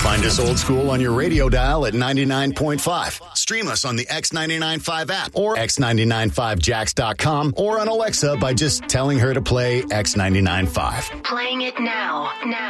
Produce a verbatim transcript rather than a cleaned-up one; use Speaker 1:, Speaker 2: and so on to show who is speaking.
Speaker 1: Find us old school on your radio dial at ninety-nine point five. Stream us on the X ninety-nine point five app or x ninety-nine five jacks dot com or on Alexa by just telling her to play X ninety-nine point five.
Speaker 2: Playing it now. Now.